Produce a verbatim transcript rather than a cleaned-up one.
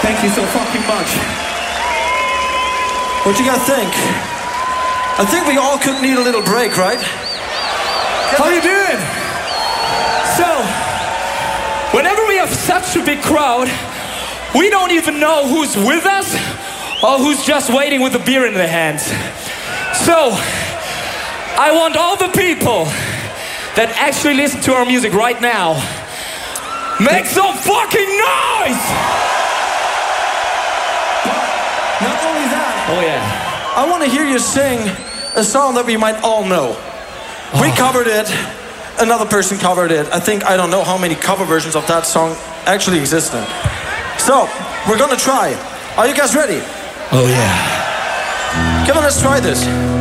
Thank you so fucking much. What you guys think? I think we all could need a little break, right? How you doing? So, whenever we have such a big crowd, we don't even know who's with us or who's just waiting with a beer in their hands. So, I want all the people that actually listen to our music right now, make some fucking noise! Not only that, Oh yeah. I want to hear you sing a song that we might all know. We covered it, another person covered it. I think, I don't know how many cover versions of that song actually existed. So, we're gonna try. Are you guys ready? Oh yeah. Come on, let's try this.